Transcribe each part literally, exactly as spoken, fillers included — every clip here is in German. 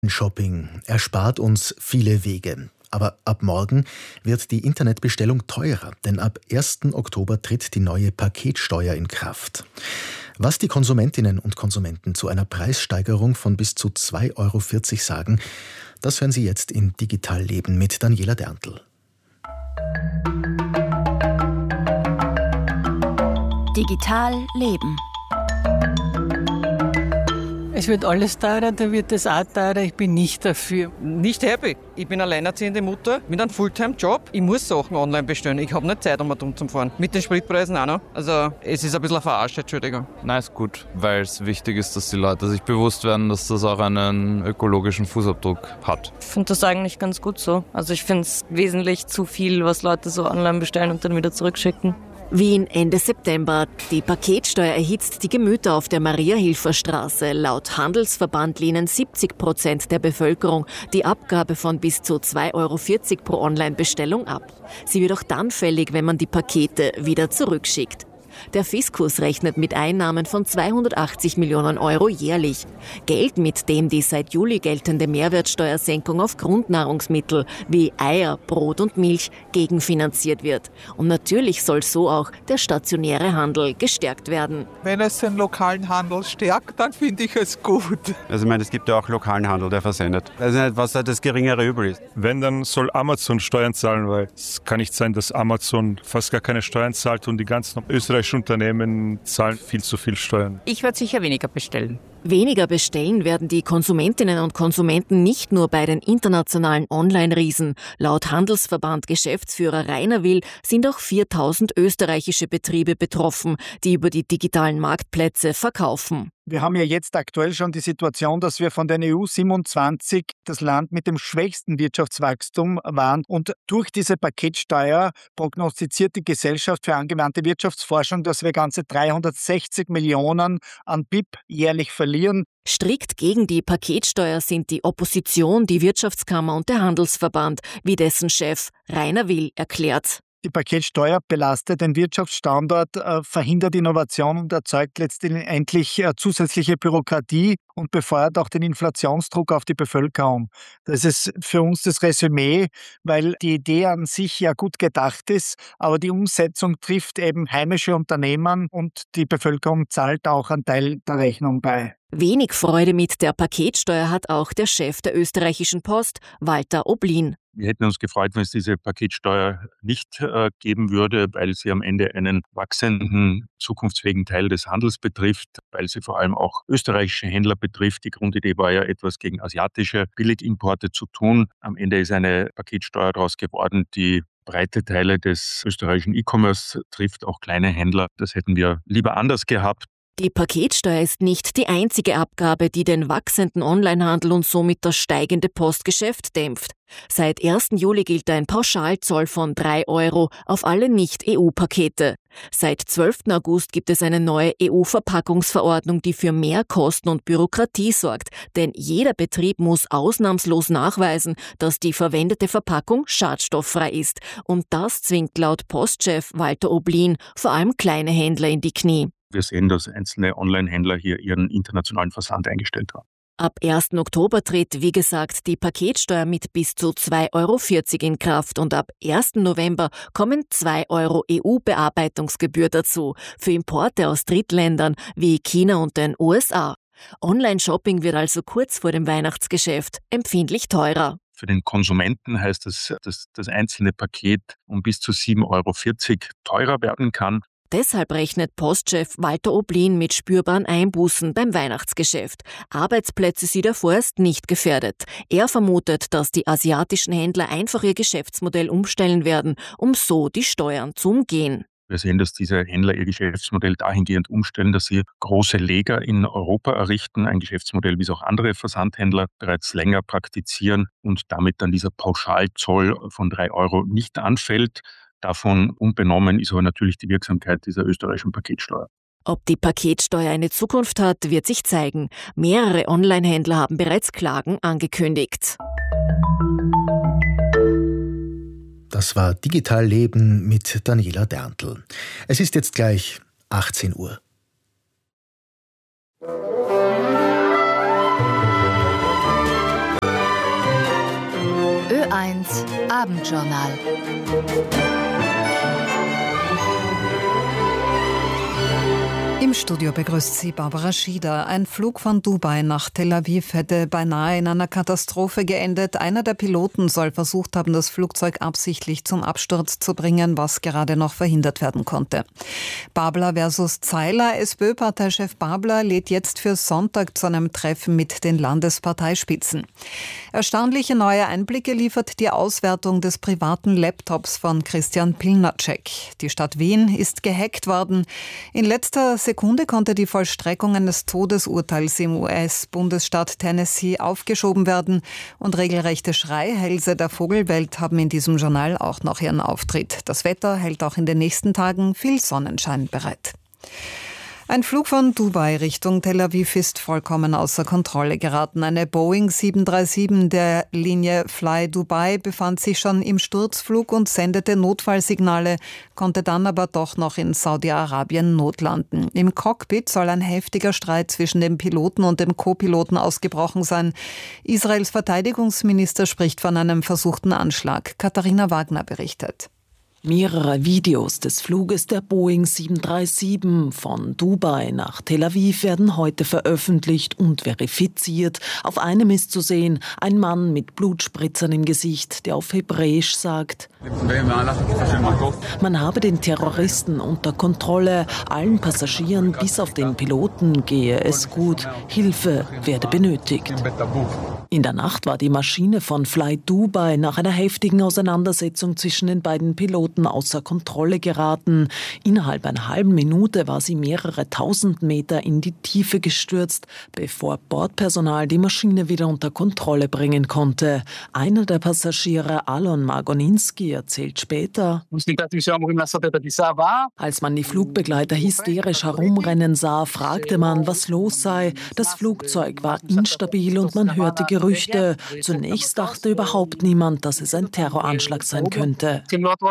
Shopping erspart uns viele Wege. Aber ab morgen wird die Internetbestellung teurer, denn ab ersten Oktober tritt die neue Paketsteuer in Kraft. Was die Konsumentinnen und Konsumenten zu einer Preissteigerung von bis zu zwei Euro vierzig sagen, das hören Sie jetzt in Digital Leben mit Daniela Derntl. Digital Leben. Es wird alles teurer, da wird es auch teurer. Ich bin nicht dafür. Nicht happy. Ich bin alleinerziehende Mutter mit einem Fulltime-Job. Ich muss Sachen online bestellen. Ich habe nicht Zeit, um dumm zu fahren. Mit den Spritpreisen auch noch. Also es ist ein bisschen eine Verarsche, Entschuldigung. Nein, ist gut, weil es wichtig ist, dass die Leute sich bewusst werden, dass das auch einen ökologischen Fußabdruck hat. Ich finde das eigentlich ganz gut so. Also ich finde es wesentlich zu viel, was Leute so online bestellen und dann wieder zurückschicken. Wien Ende September. Die Paketsteuer erhitzt die Gemüter auf der Maria-Hilfer-Straße. Laut Handelsverband lehnen siebzig Prozent der Bevölkerung die Abgabe von bis zu zwei Euro vierzig pro Online-Bestellung ab. Sie wird auch dann fällig, wenn man die Pakete wieder zurückschickt. Der Fiskus rechnet mit Einnahmen von zweihundertachtzig Millionen Euro jährlich. Geld, mit dem die seit Juli geltende Mehrwertsteuersenkung auf Grundnahrungsmittel wie Eier, Brot und Milch gegenfinanziert wird. Und natürlich soll so auch der stationäre Handel gestärkt werden. Wenn es den lokalen Handel stärkt, dann finde ich es gut. Also ich meine, es gibt ja auch lokalen Handel, der versendet. Also nicht, was da das geringere übel ist. Wenn, dann soll Amazon Steuern zahlen, weil es kann nicht sein, dass Amazon fast gar keine Steuern zahlt und die ganzen österreichischen Unternehmen zahlen viel zu viel Steuern. Ich werde sicher weniger bestellen. Weniger bestellen werden die Konsumentinnen und Konsumenten nicht nur bei den internationalen Online-Riesen. Laut Handelsverband Geschäftsführer Rainer Will sind auch viertausend österreichische Betriebe betroffen, die über die digitalen Marktplätze verkaufen. Wir haben ja jetzt aktuell schon die Situation, dass wir von den E U siebenundzwanzig das Land mit dem schwächsten Wirtschaftswachstum waren. Und durch diese Paketsteuer prognostiziert die Gesellschaft für angewandte Wirtschaftsforschung, dass wir ganze dreihundertsechzig Millionen an B I P jährlich verlieren. Strikt gegen die Paketsteuer sind die Opposition, die Wirtschaftskammer und der Handelsverband, wie dessen Chef Rainer Will erklärt. Die Paketsteuer belastet den Wirtschaftsstandort, äh, verhindert Innovation und erzeugt letztendlich äh, zusätzliche Bürokratie und befeuert auch den Inflationsdruck auf die Bevölkerung. Das ist für uns das Resümee, weil die Idee an sich ja gut gedacht ist, aber die Umsetzung trifft eben heimische Unternehmen und die Bevölkerung zahlt auch einen Teil der Rechnung bei. Wenig Freude mit der Paketsteuer hat auch der Chef der österreichischen Post, Walter Oblin. Wir hätten uns gefreut, wenn es diese Paketsteuer nicht äh, geben würde, weil sie am Ende einen wachsenden, zukunftsfähigen Teil des Handels betrifft, weil sie vor allem auch österreichische Händler betrifft. Die Grundidee war ja, etwas gegen asiatische Billigimporte zu tun. Am Ende ist eine Paketsteuer daraus geworden, die breite Teile des österreichischen E-Commerce trifft, auch kleine Händler. Das hätten wir lieber anders gehabt. Die Paketsteuer ist nicht die einzige Abgabe, die den wachsenden Onlinehandel und somit das steigende Postgeschäft dämpft. Seit ersten Juli gilt ein Pauschalzoll von drei Euro auf alle Nicht-E U-Pakete. Seit zwölften August gibt es eine neue E U-Verpackungsverordnung, die für mehr Kosten und Bürokratie sorgt. Denn jeder Betrieb muss ausnahmslos nachweisen, dass die verwendete Verpackung schadstofffrei ist. Und das zwingt laut Postchef Walter Oblin vor allem kleine Händler in die Knie. Wir sehen, dass einzelne Online-Händler hier ihren internationalen Versand eingestellt haben. Ab ersten Oktober tritt, wie gesagt, die Paketsteuer mit bis zu zwei Euro vierzig in Kraft und ab ersten November kommen zwei Euro E U-Bearbeitungsgebühr dazu für Importe aus Drittländern wie China und den U S A. Online-Shopping wird also kurz vor dem Weihnachtsgeschäft empfindlich teurer. Für den Konsumenten heißt es, dass das einzelne Paket um bis zu sieben Euro vierzig teurer werden kann. Deshalb rechnet Postchef Walter Oblin mit spürbaren Einbußen beim Weihnachtsgeschäft. Arbeitsplätze sieht er vorerst nicht gefährdet. Er vermutet, dass die asiatischen Händler einfach ihr Geschäftsmodell umstellen werden, um so die Steuern zu umgehen. Wir sehen, dass diese Händler ihr Geschäftsmodell dahingehend umstellen, dass sie große Lager in Europa errichten, ein Geschäftsmodell, wie es auch andere Versandhändler bereits länger praktizieren und damit dann dieser Pauschalzoll von drei Euro nicht anfällt. Davon unbenommen ist aber natürlich die Wirksamkeit dieser österreichischen Paketsteuer. Ob die Paketsteuer eine Zukunft hat, wird sich zeigen. Mehrere Online-Händler haben bereits Klagen angekündigt. Das war Digital Leben mit Daniela Derntl. Es ist jetzt gleich achtzehn Uhr. eins Abendjournal. Im Studio begrüßt sie Barbara Schieder. Ein Flug von Dubai nach Tel Aviv hätte beinahe in einer Katastrophe geendet. Einer der Piloten soll versucht haben, das Flugzeug absichtlich zum Absturz zu bringen, was gerade noch verhindert werden konnte. Babler versus Zeiler. SPÖ-Parteichef Babler lädt jetzt für Sonntag zu einem Treffen mit den Landesparteispitzen. Erstaunliche neue Einblicke liefert die Auswertung des privaten Laptops von Christian Pilnacek. Die Stadt Wien ist gehackt worden. In letzter Sekunde konnte die Vollstreckung eines Todesurteils im U S-Bundesstaat Tennessee aufgeschoben werden und regelrechte Schreihälse der Vogelwelt haben in diesem Journal auch noch ihren Auftritt. Das Wetter hält auch in den nächsten Tagen viel Sonnenschein bereit. Ein Flug von Dubai Richtung Tel Aviv ist vollkommen außer Kontrolle geraten. Eine Boeing sieben drei sieben der Linie Fly Dubai befand sich schon im Sturzflug und sendete Notfallsignale, konnte dann aber doch noch in Saudi-Arabien notlanden. Im Cockpit soll ein heftiger Streit zwischen dem Piloten und dem Co-Piloten ausgebrochen sein. Israels Verteidigungsminister spricht von einem versuchten Anschlag. Katharina Wagner berichtet. Mehrere Videos des Fluges der Boeing sieben drei sieben von Dubai nach Tel Aviv werden heute veröffentlicht und verifiziert. Auf einem ist zu sehen ein Mann mit Blutspritzern im Gesicht, der auf Hebräisch sagt: Man habe den Terroristen unter Kontrolle, allen Passagieren bis auf den Piloten gehe es gut, Hilfe werde benötigt. In der Nacht war die Maschine von Fly Dubai nach einer heftigen Auseinandersetzung zwischen den beiden Piloten außer Kontrolle geraten. Innerhalb einer halben Minute war sie mehrere tausend Meter in die Tiefe gestürzt, bevor Bordpersonal die Maschine wieder unter Kontrolle bringen konnte. Einer der Passagiere, Alon Margoninski, erzählt später: Als man die Flugbegleiter hysterisch herumrennen sah, fragte man, was los sei. Das Flugzeug war instabil und man hörte Gerüchte. Zunächst dachte überhaupt niemand, dass es ein Terroranschlag sein könnte.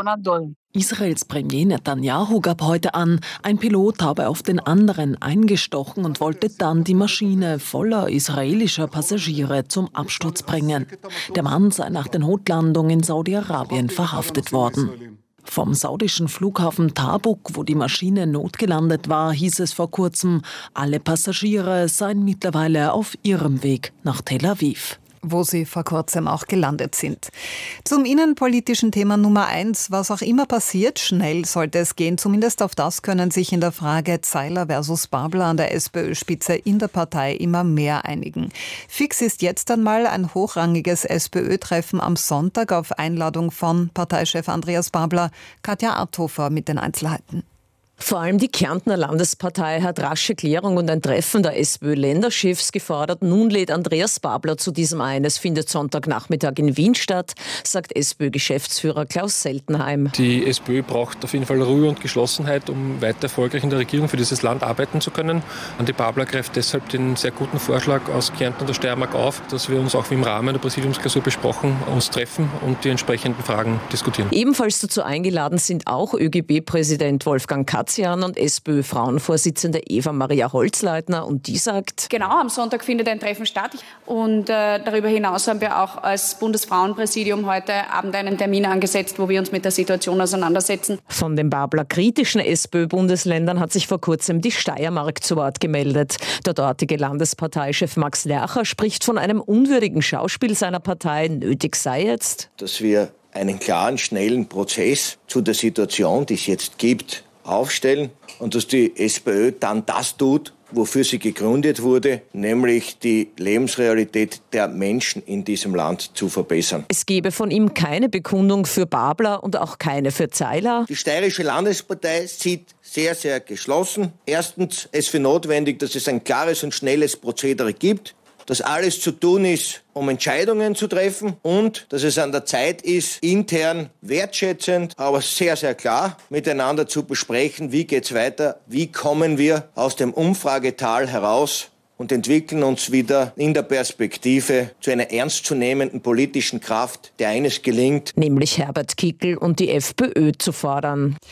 Israels Premier Netanyahu gab heute an, ein Pilot habe auf den anderen eingestochen und wollte dann die Maschine voller israelischer Passagiere zum Absturz bringen. Der Mann sei nach der Notlandung in Saudi-Arabien verhaftet worden. Vom saudischen Flughafen Tabuk, wo die Maschine notgelandet war, hieß es vor kurzem, alle Passagiere seien mittlerweile auf ihrem Weg nach Tel Aviv, wo sie vor kurzem auch gelandet sind. Zum innenpolitischen Thema Nummer eins. Was auch immer passiert, schnell sollte es gehen. Zumindest auf das können sich in der Frage Zeiler versus Babler an der SPÖ-Spitze in der Partei immer mehr einigen. Fix ist jetzt einmal ein hochrangiges SPÖ-Treffen am Sonntag auf Einladung von Parteichef Andreas Babler. Katja Arthofer mit den Einzelheiten. Vor allem die Kärntner Landespartei hat rasche Klärung und ein Treffen der SPÖ-Länderchefs gefordert. Nun lädt Andreas Babler zu diesem ein. Es findet Sonntagnachmittag in Wien statt, sagt SPÖ-Geschäftsführer Klaus Seltenheim. Die SPÖ braucht auf jeden Fall Ruhe und Geschlossenheit, um weiter erfolgreich in der Regierung für dieses Land arbeiten zu können. Und die Babler greift deshalb den sehr guten Vorschlag aus Kärnten und der Steiermark auf, dass wir uns auch wie im Rahmen der Präsidiumsklausur besprochen uns treffen und die entsprechenden Fragen diskutieren. Ebenfalls dazu eingeladen sind auch ÖGB-Präsident Wolfgang Katzian und SPÖ-Frauenvorsitzende Eva-Maria Holzleitner, und die sagt: Genau, am Sonntag findet ein Treffen statt und äh, darüber hinaus haben wir auch als Bundesfrauenpräsidium heute Abend einen Termin angesetzt, wo wir uns mit der Situation auseinandersetzen. Von den Babler-kritischen SPÖ-Bundesländern hat sich vor kurzem die Steiermark zu Wort gemeldet. Der dortige Landesparteichef Max Lercher spricht von einem unwürdigen Schauspiel seiner Partei. Nötig sei jetzt, dass wir einen klaren, schnellen Prozess zu der Situation, die es jetzt gibt, aufstellen und dass die SPÖ dann das tut, wofür sie gegründet wurde, nämlich die Lebensrealität der Menschen in diesem Land zu verbessern. Es gebe von ihm keine Bekundung für Babler und auch keine für Zeiler. Die Steirische Landespartei sieht sehr, sehr geschlossen. Erstens es für notwendig, dass es ein klares und schnelles Prozedere gibt, dass alles zu tun ist, um Entscheidungen zu treffen und dass es an der Zeit ist, intern wertschätzend, aber sehr, sehr klar miteinander zu besprechen, wie geht's weiter, wie kommen wir aus dem Umfragetal heraus und entwickeln uns wieder in der Perspektive zu einer ernstzunehmenden politischen Kraft, der eines gelingt, nämlich Herbert Kickl und die FPÖ zu fordern.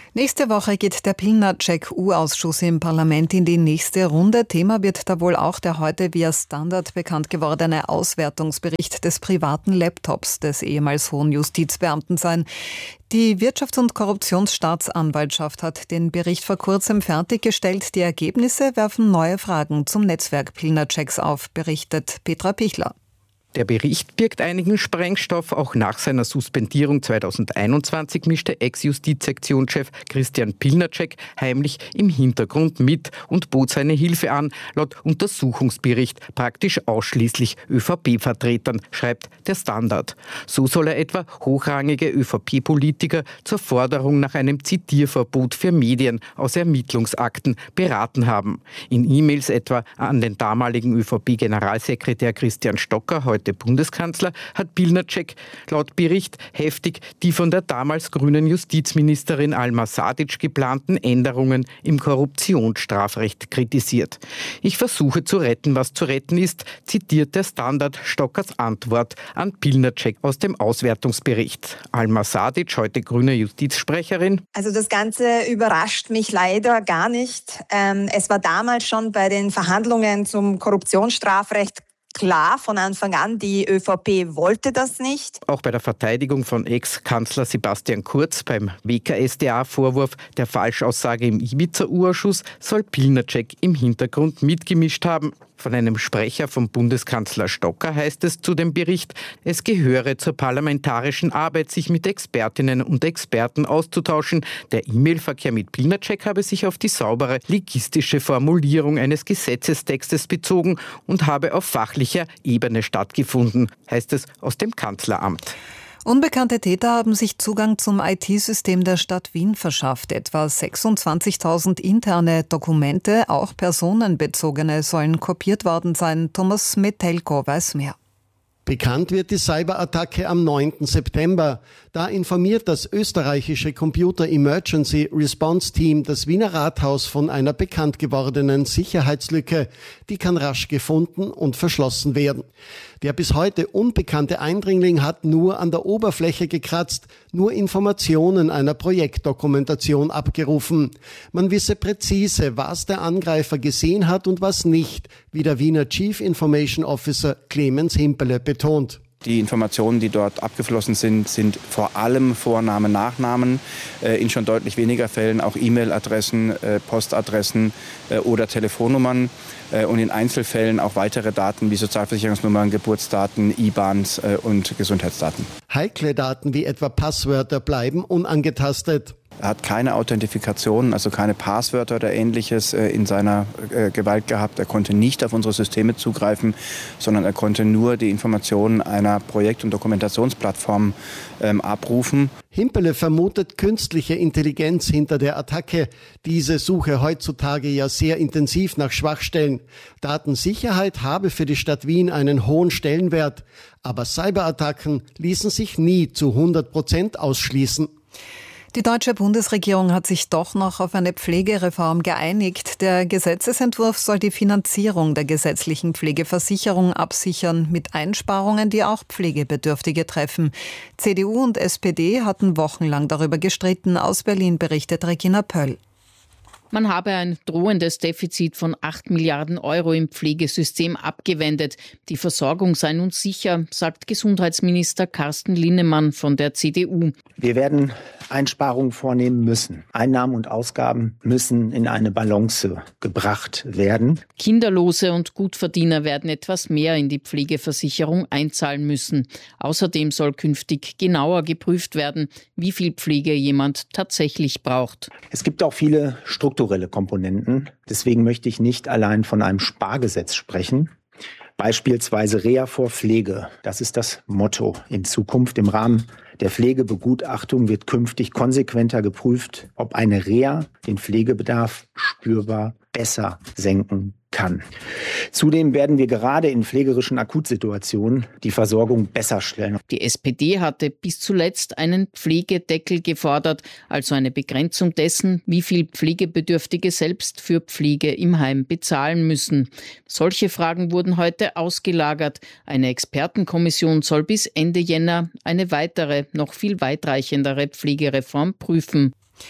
Nächste Woche geht der Pilnacek-U-Ausschuss im Parlament in die nächste Runde. Thema wird da wohl auch der heute via Standard bekannt gewordene Auswertungsbericht des privaten Laptops des ehemals hohen Justizbeamten sein. Die Wirtschafts- und Korruptionsstaatsanwaltschaft hat den Bericht vor kurzem fertiggestellt. Die Ergebnisse werfen neue Fragen zum Netzwerk Pilnaceks auf, berichtet Petra Pichler. Der Bericht birgt einigen Sprengstoff. Auch nach seiner Suspendierung zweitausendeinundzwanzig mischte Ex-Justizsektionschef Christian Pilnacek heimlich im Hintergrund mit und bot seine Hilfe an, laut Untersuchungsbericht praktisch ausschließlich ÖVP-Vertretern, schreibt der Standard. So soll er etwa hochrangige ÖVP-Politiker zur Forderung nach einem Zitierverbot für Medien aus Ermittlungsakten beraten haben. In E-Mails etwa an den damaligen ÖVP-Generalsekretär Christian Stocker, heute Bundeskanzler, hat Pilnacek laut Bericht heftig die von der damals grünen Justizministerin Alma Sadic geplanten Änderungen im Korruptionsstrafrecht kritisiert. Ich versuche zu retten, was zu retten ist, zitiert der Standard Stockers Antwort an Pilnacek aus dem Auswertungsbericht. Alma Sadic, heute grüne Justizsprecherin. Also das Ganze überrascht mich leider gar nicht. Ähm, es war damals schon bei den Verhandlungen zum Korruptionsstrafrecht klar von Anfang an, die ÖVP wollte das nicht. Auch bei der Verteidigung von Ex-Kanzler Sebastian Kurz beim W K S d A-Vorwurf der Falschaussage im Ibiza-U-Ausschuss soll Pilnacek im Hintergrund mitgemischt haben. Von einem Sprecher vom Bundeskanzler Stocker heißt es zu dem Bericht, es gehöre zur parlamentarischen Arbeit, sich mit Expertinnen und Experten auszutauschen. Der E-Mail-Verkehr mit Pilnacek habe sich auf die saubere legistische Formulierung eines Gesetzestextes bezogen und habe auf fachlicher Ebene stattgefunden, heißt es aus dem Kanzleramt. Unbekannte Täter haben sich Zugang zum I T-System der Stadt Wien verschafft. Etwa sechsundzwanzigtausend interne Dokumente, auch personenbezogene, sollen kopiert worden sein. Thomas Metelko weiß mehr. Bekannt wird die Cyberattacke am neunten September. Da informiert das österreichische Computer Emergency Response Team das Wiener Rathaus von einer bekannt gewordenen Sicherheitslücke. Die kann rasch gefunden und verschlossen werden. Der bis heute unbekannte Eindringling hat nur an der Oberfläche gekratzt, nur Informationen einer Projektdokumentation abgerufen. Man wisse präzise, was der Angreifer gesehen hat und was nicht, wie der Wiener Chief Information Officer Clemens Himpele betont. Die Informationen, die dort abgeflossen sind, sind vor allem Vornamen, Nachnamen, äh, in schon deutlich weniger Fällen auch E-Mail-Adressen, äh, Postadressen äh, oder Telefonnummern äh, und in Einzelfällen auch weitere Daten wie Sozialversicherungsnummern, Geburtsdaten, I B A Ns äh, und Gesundheitsdaten. Heikle Daten wie etwa Passwörter bleiben unangetastet. Er hat keine Authentifikation, also keine Passwörter oder Ähnliches äh, in seiner äh, Gewalt gehabt. Er konnte nicht auf unsere Systeme zugreifen, sondern er konnte nur die Informationen einer Projekt- und Dokumentationsplattform ähm, abrufen. Himpele vermutet künstliche Intelligenz hinter der Attacke. Diese suche heutzutage ja sehr intensiv nach Schwachstellen. Datensicherheit habe für die Stadt Wien einen hohen Stellenwert. Aber Cyberattacken ließen sich nie zu hundert Prozent ausschließen. Die deutsche Bundesregierung hat sich doch noch auf eine Pflegereform geeinigt. Der Gesetzesentwurf soll die Finanzierung der gesetzlichen Pflegeversicherung absichern, mit Einsparungen, die auch Pflegebedürftige treffen. C D U und S P D hatten wochenlang darüber gestritten. Aus Berlin berichtet Regina Pöll. Man habe ein drohendes Defizit von acht Milliarden Euro im Pflegesystem abgewendet. Die Versorgung sei nun sicher, sagt Gesundheitsminister Carsten Linnemann von der C D U. Wir werden Einsparungen vornehmen müssen. Einnahmen und Ausgaben müssen in eine Balance gebracht werden. Kinderlose und Gutverdiener werden etwas mehr in die Pflegeversicherung einzahlen müssen. Außerdem soll künftig genauer geprüft werden, wie viel Pflege jemand tatsächlich braucht. Es gibt auch viele strukturelle Komponenten. Deswegen möchte ich nicht allein von einem Spargesetz sprechen. Beispielsweise Reha vor Pflege. Das ist das Motto in Zukunft. Im Rahmen der Pflegebegutachtung wird künftig konsequenter geprüft, ob eine Reha den Pflegebedarf spürbar besser senken kann. Zudem werden wir gerade in pflegerischen Akutsituationen die Versorgung besser stellen. Die S P D hatte bis zuletzt einen Pflegedeckel gefordert, also eine Begrenzung dessen, wie viel Pflegebedürftige selbst für Pflege im Heim bezahlen müssen. Solche Fragen wurden heute ausgelagert. Eine Expertenkommission soll bis Ende Jänner eine weitere, noch viel weitreichendere Pflegereform prüfen.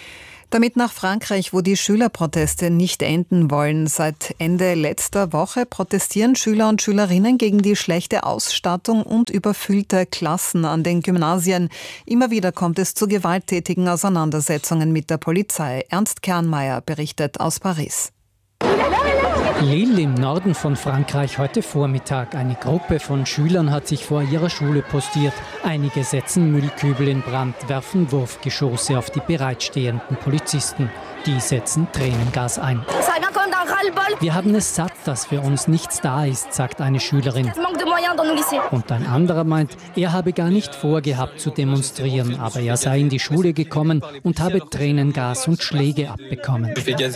Damit nach Frankreich, wo die Schülerproteste nicht enden wollen. Seit Ende letzter Woche protestieren Schüler und Schülerinnen gegen die schlechte Ausstattung und überfüllte Klassen an den Gymnasien. Immer wieder kommt es zu gewalttätigen Auseinandersetzungen mit der Polizei. Ernst Kernmeier berichtet aus Paris. Lille im Norden von Frankreich heute Vormittag. Eine Gruppe von Schülern hat sich vor ihrer Schule postiert. Einige setzen Müllkübel in Brand, werfen Wurfgeschosse auf die bereitstehenden Polizisten. Die setzen Tränengas ein. Wir haben es satt, dass für uns nichts da ist, sagt eine Schülerin. Und ein anderer meint, er habe gar nicht vorgehabt zu demonstrieren, aber er sei in die Schule gekommen und habe Tränengas und Schläge abbekommen.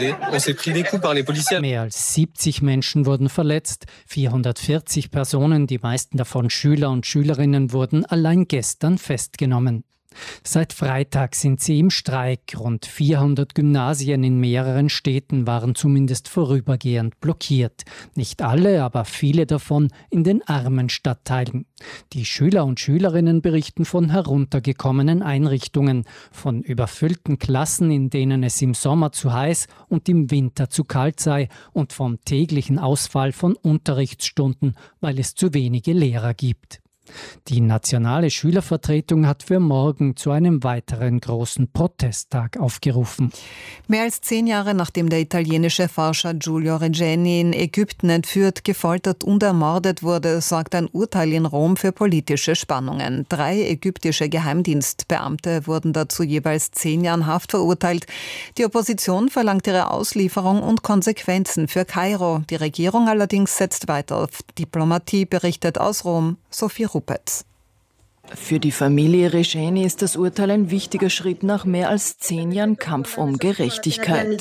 Mehr als siebzig Menschen wurden verletzt, vierhundertvierzig Personen, die meisten davon Schüler und Schülerinnen, wurden allein gestern festgenommen. Seit Freitag sind sie im Streik. Rund vierhundert Gymnasien in mehreren Städten waren zumindest vorübergehend blockiert. Nicht alle, aber viele davon in den armen Stadtteilen. Die Schüler und Schülerinnen berichten von heruntergekommenen Einrichtungen, von überfüllten Klassen, in denen es im Sommer zu heiß und im Winter zu kalt sei, und vom täglichen Ausfall von Unterrichtsstunden, weil es zu wenige Lehrer gibt. Die nationale Schülervertretung hat für morgen zu einem weiteren großen Protesttag aufgerufen. Mehr als zehn Jahre nachdem der italienische Forscher Giulio Regeni in Ägypten entführt, gefoltert und ermordet wurde, sorgt ein Urteil in Rom für politische Spannungen. Drei ägyptische Geheimdienstbeamte wurden dazu jeweils zehn Jahren Haft verurteilt. Die Opposition verlangt ihre Auslieferung und Konsequenzen für Kairo. Die Regierung allerdings setzt weiter auf Diplomatie, berichtet aus Rom Sophie Rupetz. Für die Familie Regeni ist das Urteil ein wichtiger Schritt nach mehr als zehn Jahren Kampf um Gerechtigkeit.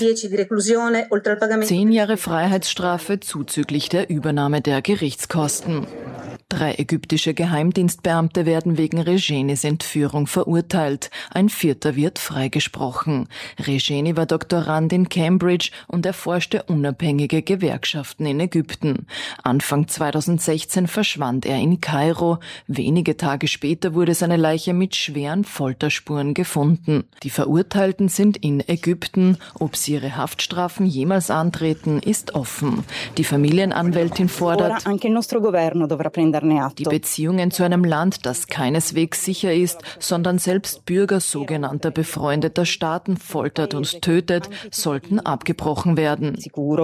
Zehn Jahre Freiheitsstrafe zuzüglich der Übernahme der Gerichtskosten. Drei ägyptische Geheimdienstbeamte werden wegen Regenis Entführung verurteilt. Ein vierter wird freigesprochen. Regeni war Doktorand in Cambridge und erforschte unabhängige Gewerkschaften in Ägypten. Anfang zweitausendsechzehn verschwand er in Kairo. Wenige Tage später wurde seine Leiche mit schweren Folterspuren gefunden. Die Verurteilten sind in Ägypten. Ob sie ihre Haftstrafen jemals antreten, ist offen. Die Familienanwältin fordert, die Beziehungen zu einem Land, das keineswegs sicher ist, sondern selbst Bürger sogenannter befreundeter Staaten foltert und tötet, sollten abgebrochen werden.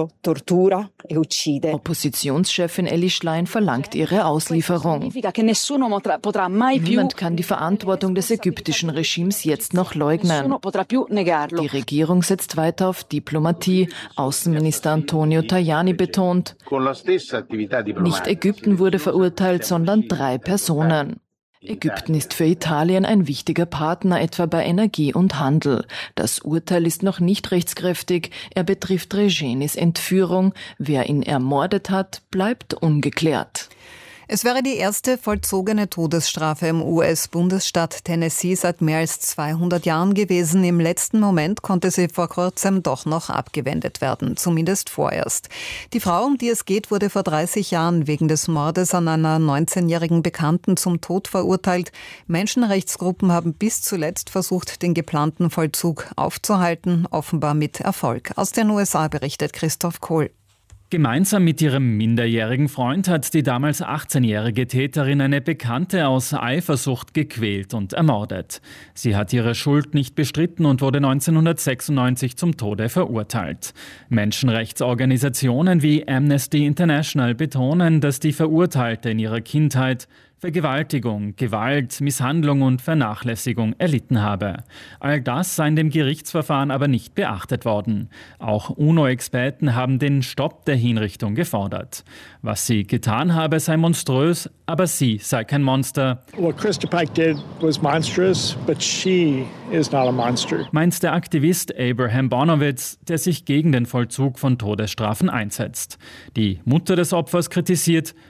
Oppositionschefin Elly Schlein verlangt ihre Auslieferung. Niemand kann die Verantwortung des ägyptischen Regimes jetzt noch leugnen. Die Regierung setzt weiter auf Diplomatie. Außenminister Antonio Tajani betont, nicht Ägypten wurde verurteilt, sondern drei Personen. Ägypten ist für Italien ein wichtiger Partner, etwa bei Energie und Handel. Das Urteil ist noch nicht rechtskräftig. Er betrifft Regenis Entführung. Wer ihn ermordet hat, bleibt ungeklärt. Es wäre die erste vollzogene Todesstrafe im U S-Bundesstaat Tennessee seit mehr als zweihundert Jahren gewesen. Im letzten Moment konnte sie vor kurzem doch noch abgewendet werden, zumindest vorerst. Die Frau, um die es geht, wurde vor dreißig Jahren wegen des Mordes an einer neunzehnjährigen Bekannten zum Tod verurteilt. Menschenrechtsgruppen haben bis zuletzt versucht, den geplanten Vollzug aufzuhalten, offenbar mit Erfolg. Aus den U S A berichtet Christoph Kohl. Gemeinsam mit ihrem minderjährigen Freund hat die damals achtzehnjährige Täterin eine Bekannte aus Eifersucht gequält und ermordet. Sie hat ihre Schuld nicht bestritten und wurde neunzehnhundertsechsundneunzig zum Tode verurteilt. Menschenrechtsorganisationen wie Amnesty International betonen, dass die Verurteilte in ihrer Kindheit Vergewaltigung, Gewalt, Misshandlung und Vernachlässigung erlitten habe. All das sei in dem Gerichtsverfahren aber nicht beachtet worden. Auch UNO-Experten haben den Stopp der Hinrichtung gefordert. Was sie getan habe, sei monströs, aber sie sei kein Monster. What Krista Pike did was monstrous, but she is not a monster. Meint der Aktivist Abraham Bonowitz, der sich gegen den Vollzug von Todesstrafen einsetzt. Die Mutter des Opfers kritisiert,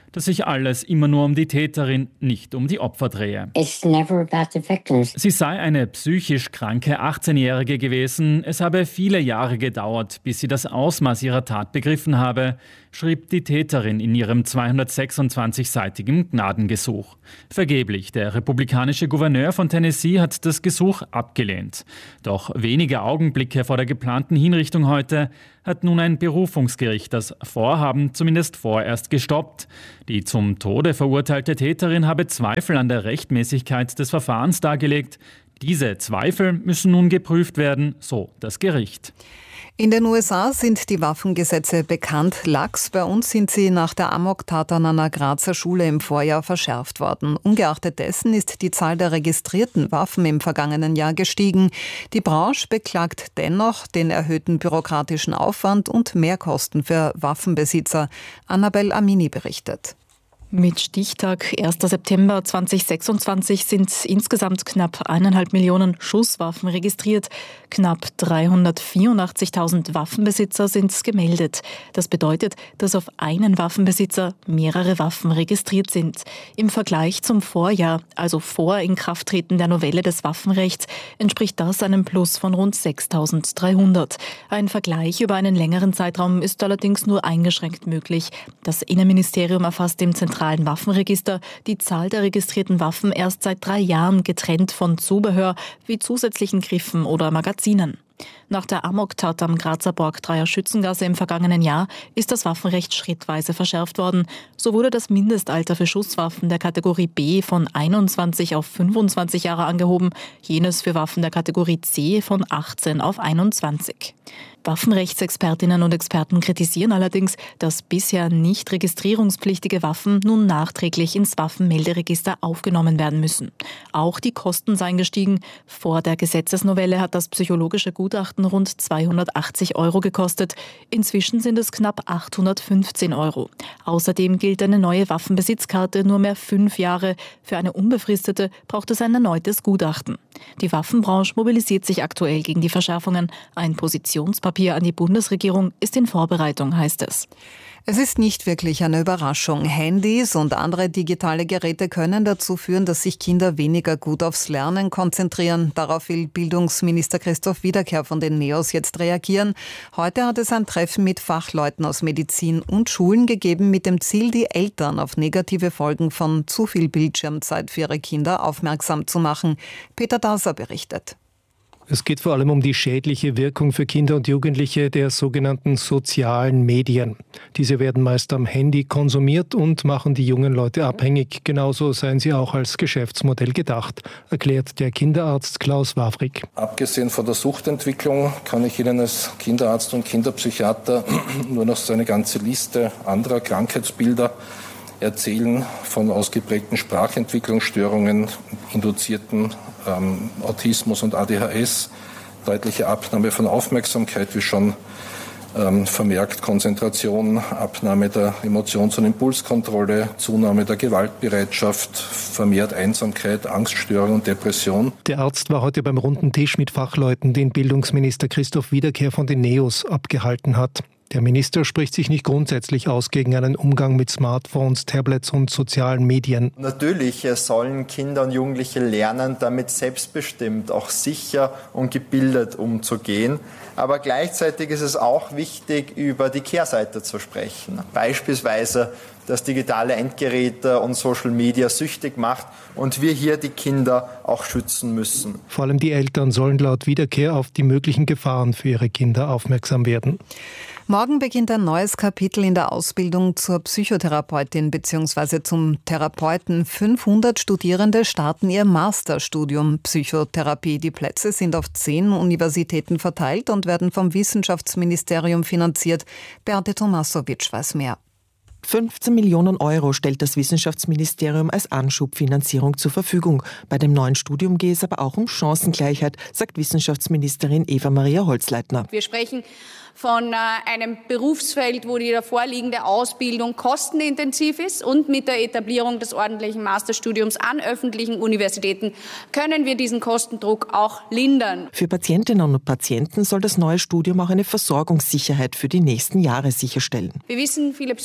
dass sich alles immer nur um die Täterin, nicht um die Opfer drehe. It's never about the victims. Sie sei eine psychisch kranke achtzehnjährige gewesen. Es habe viele Jahre gedauert, bis sie das Ausmaß ihrer Tat begriffen habe, schrieb die Täterin in ihrem zweihundertsechsundzwanzig-seitigen Gnadengesuch. Vergeblich, der republikanische Gouverneur von Tennessee hat das Gesuch abgelehnt. Doch wenige Augenblicke vor der geplanten Hinrichtung heute hat nun ein Berufungsgericht das Vorhaben zumindest vorerst gestoppt. Die zum Tode verurteilte Täterin habe Zweifel an der Rechtmäßigkeit des Verfahrens dargelegt. Diese Zweifel müssen nun geprüft werden, so das Gericht. In den U S A sind die Waffengesetze bekannt. Lax, bei uns sind sie nach der Amoktat an einer Grazer Schule im Vorjahr verschärft worden. Ungeachtet dessen ist die Zahl der registrierten Waffen im vergangenen Jahr gestiegen. Die Branche beklagt dennoch den erhöhten bürokratischen Aufwand und Mehrkosten für Waffenbesitzer. Annabel Amini berichtet. Mit Stichtag erster September zweitausendsechsundzwanzig sind insgesamt knapp eineinhalb Millionen Schusswaffen registriert. Knapp dreihundertvierundachtzigtausend Waffenbesitzer sind gemeldet. Das bedeutet, dass auf einen Waffenbesitzer mehrere Waffen registriert sind. Im Vergleich zum Vorjahr, also vor Inkrafttreten der Novelle des Waffenrechts, entspricht das einem Plus von rund sechstausenddreihundert. Ein Vergleich über einen längeren Zeitraum ist allerdings nur eingeschränkt möglich. Das Innenministerium erfasst im Zentralen Waffenregister die Zahl der registrierten Waffen erst seit drei Jahren getrennt von Zubehör wie zusätzlichen Griffen oder Magazinen. Nach der Amoktat am Grazer Borgdreier Schützengasse im vergangenen Jahr ist das Waffenrecht schrittweise verschärft worden. So wurde das Mindestalter für Schusswaffen der Kategorie B von einundzwanzig auf fünfundzwanzig Jahre angehoben, jenes für Waffen der Kategorie C von achtzehn auf einundzwanzig. Waffenrechtsexpertinnen und Experten kritisieren allerdings, dass bisher nicht registrierungspflichtige Waffen nun nachträglich ins Waffenmelderegister aufgenommen werden müssen. Auch die Kosten seien gestiegen. Vor der Gesetzesnovelle hat das psychologische Gutachten rund zweihundertachtzig Euro gekostet. Inzwischen sind es knapp achthundertfünfzehn Euro. Außerdem gilt eine neue Waffenbesitzkarte nur mehr fünf Jahre. Für eine unbefristete braucht es ein erneutes Gutachten. Die Waffenbranche mobilisiert sich aktuell gegen die Verschärfungen. Ein Positionspapier an die Bundesregierung ist in Vorbereitung, heißt es. Es ist nicht wirklich eine Überraschung. Handys und andere digitale Geräte können dazu führen, dass sich Kinder weniger gut aufs Lernen konzentrieren. Darauf will Bildungsminister Christoph Wiederkehr von den NEOS jetzt reagieren. Heute hat es ein Treffen mit Fachleuten aus Medizin und Schulen gegeben, mit dem Ziel, die Eltern auf negative Folgen von zu viel Bildschirmzeit für ihre Kinder aufmerksam zu machen. Peter Daser berichtet. Es geht vor allem um die schädliche Wirkung für Kinder und Jugendliche der sogenannten sozialen Medien. Diese werden meist am Handy konsumiert und machen die jungen Leute abhängig. Genauso seien sie auch als Geschäftsmodell gedacht, erklärt der Kinderarzt Klaus Wawrik. Abgesehen von der Suchtentwicklung kann ich Ihnen als Kinderarzt und Kinderpsychiater nur noch so eine ganze Liste anderer Krankheitsbilder erzählen, von ausgeprägten Sprachentwicklungsstörungen, induzierten ähm, Autismus und A D H S, deutliche Abnahme von Aufmerksamkeit, wie schon ähm, vermerkt, Konzentration, Abnahme der Emotions- und Impulskontrolle, Zunahme der Gewaltbereitschaft, vermehrt Einsamkeit, Angststörung und Depression. Der Arzt war heute beim runden Tisch mit Fachleuten, den Bildungsminister Christoph Wiederkehr von den NEOS abgehalten hat. Der Minister spricht sich nicht grundsätzlich aus gegen einen Umgang mit Smartphones, Tablets und sozialen Medien. Natürlich sollen Kinder und Jugendliche lernen, damit selbstbestimmt, auch sicher und gebildet umzugehen. Aber gleichzeitig ist es auch wichtig, über die Kehrseite zu sprechen. Beispielsweise, dass digitale Endgeräte und Social Media süchtig macht und wir hier die Kinder auch schützen müssen. Vor allem die Eltern sollen laut Wiederkehr auf die möglichen Gefahren für ihre Kinder aufmerksam werden. Morgen beginnt ein neues Kapitel in der Ausbildung zur Psychotherapeutin bzw. zum Therapeuten. fünfhundert Studierende starten ihr Masterstudium Psychotherapie. Die Plätze sind auf zehn Universitäten verteilt und werden vom Wissenschaftsministerium finanziert. Beate Tomasowitsch weiß mehr. fünfzehn Millionen Euro stellt das Wissenschaftsministerium als Anschubfinanzierung zur Verfügung. Bei dem neuen Studium gehe es aber auch um Chancengleichheit, sagt Wissenschaftsministerin Eva-Maria Holzleitner. Wir sprechen von äh, einem Berufsfeld, wo die davorliegende Ausbildung kostenintensiv ist, und mit der Etablierung des ordentlichen Masterstudiums an öffentlichen Universitäten können wir diesen Kostendruck auch lindern. Für Patientinnen und Patienten soll das neue Studium auch eine Versorgungssicherheit für die nächsten Jahre sicherstellen. Wir wissen, viele Psychotherapeuten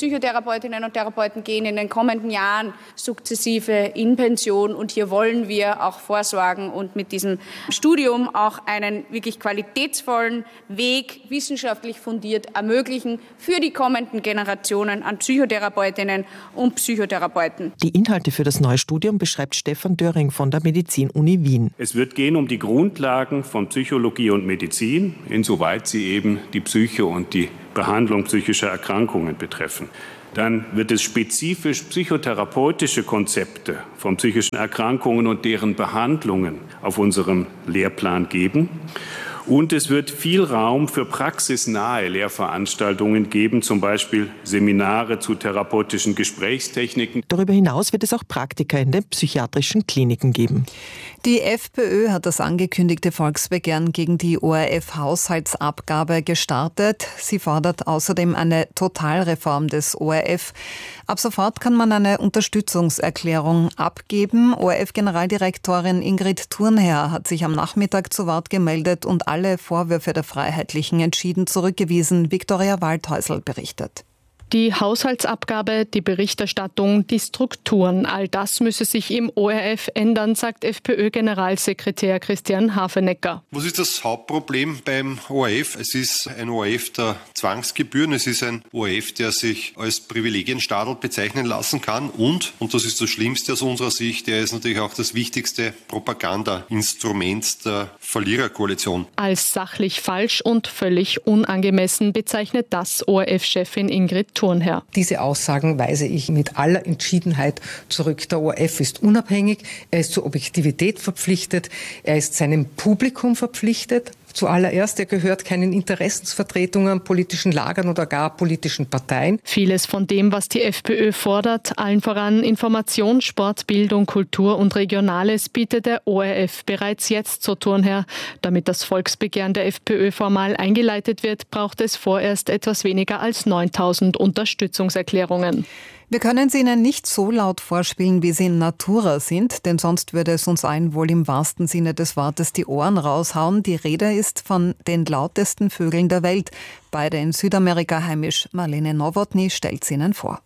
Psychotherapeutinnen und Therapeuten gehen in den kommenden Jahren sukzessive in Pension und hier wollen wir auch vorsorgen und mit diesem Studium auch einen wirklich qualitätsvollen Weg, wissenschaftlich fundiert, ermöglichen für die kommenden Generationen an Psychotherapeutinnen und Psychotherapeuten. Die Inhalte für das neue Studium beschreibt Stefan Döring von der Medizin-Uni Wien. Es wird gehen um die Grundlagen von Psychologie und Medizin, insoweit sie eben die Psyche und die Behandlung psychischer Erkrankungen betreffen. Dann wird es spezifisch psychotherapeutische Konzepte von psychischen Erkrankungen und deren Behandlungen auf unserem Lehrplan geben. Und es wird viel Raum für praxisnahe Lehrveranstaltungen geben, zum Beispiel Seminare zu therapeutischen Gesprächstechniken. Darüber hinaus wird es auch Praktika in den psychiatrischen Kliniken geben. Die FPÖ hat das angekündigte Volksbegehren gegen die O R F-Haushaltsabgabe gestartet. Sie fordert außerdem eine Totalreform des O R F. Ab sofort kann man eine Unterstützungserklärung abgeben. O R F-Generaldirektorin Ingrid Thurnherr hat sich am Nachmittag zu Wort gemeldet und alle Vorwürfe der Freiheitlichen entschieden zurückgewiesen. Viktoria Waldhäusl berichtet. Die Haushaltsabgabe, die Berichterstattung, die Strukturen, all das müsse sich im O R F ändern, sagt FPÖ-Generalsekretär Christian Hafenecker. Was ist das Hauptproblem beim O R F? Es ist ein O R F der Zwangsgebühren, es ist ein O R F, der sich als Privilegienstaatl bezeichnen lassen kann und, und das ist das Schlimmste aus unserer Sicht, der ist natürlich auch das wichtigste Propagandainstrument der Verliererkoalition. Als sachlich falsch und völlig unangemessen bezeichnet das O R F-Chefin Ingrid Thurnherr. Diese Aussagen weise ich mit aller Entschiedenheit zurück. Der O R F ist unabhängig, er ist zur Objektivität verpflichtet, er ist seinem Publikum verpflichtet. Zuallererst, er gehört keinen Interessensvertretungen, politischen Lagern oder gar politischen Parteien. Vieles von dem, was die FPÖ fordert, allen voran Information, Sport, Bildung, Kultur und Regionales, bietet der O R F bereits jetzt, so Thurnherr. Damit das Volksbegehren der FPÖ formal eingeleitet wird, braucht es vorerst etwas weniger als neuntausend Unterstützungserklärungen. Wir können sie Ihnen nicht so laut vorspielen, wie sie in Natura sind, denn sonst würde es uns allen wohl im wahrsten Sinne des Wortes die Ohren raushauen. Die Rede ist von den lautesten Vögeln der Welt. Beide in Südamerika heimisch. Marlene Nowotny stellt sie Ihnen vor.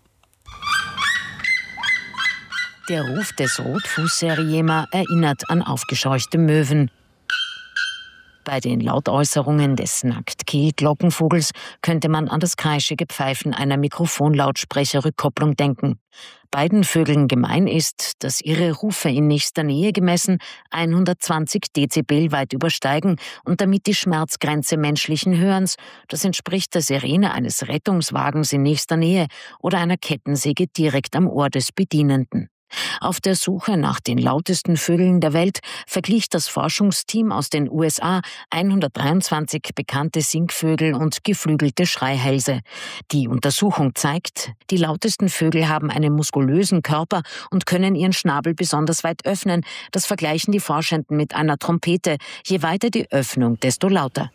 Der Ruf des Rotfußseriema erinnert an aufgescheuchte Möwen. Bei den Lautäußerungen des Nacktkehl-Glockenvogels könnte man an das kreischige Pfeifen einer Mikrofonlautsprecherrückkopplung denken. Beiden Vögeln gemein ist, dass ihre Rufe in nächster Nähe gemessen hundertzwanzig Dezibel weit übersteigen und damit die Schmerzgrenze menschlichen Hörens, das entspricht der Sirene eines Rettungswagens in nächster Nähe oder einer Kettensäge direkt am Ohr des Bedienenden. Auf der Suche nach den lautesten Vögeln der Welt verglich das Forschungsteam aus den U S A hundertdreiundzwanzig bekannte Singvögel und geflügelte Schreihälse. Die Untersuchung zeigt, die lautesten Vögel haben einen muskulösen Körper und können ihren Schnabel besonders weit öffnen. Das vergleichen die Forschenden mit einer Trompete. Je weiter die Öffnung, desto lauter.